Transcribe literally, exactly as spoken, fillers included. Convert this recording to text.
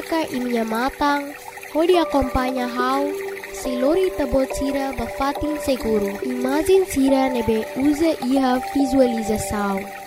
boca e minha matang, onde acompanha how, se lori tabot sira bafatin seguro. Imagem sira nebe usa iha visualização.